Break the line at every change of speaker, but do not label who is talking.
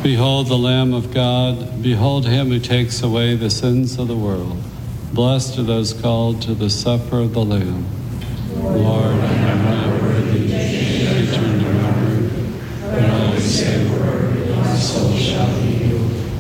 Behold the Lamb of God. Behold him who takes away the sins of the world. Blessed are those called to the supper of the Lamb. Lord,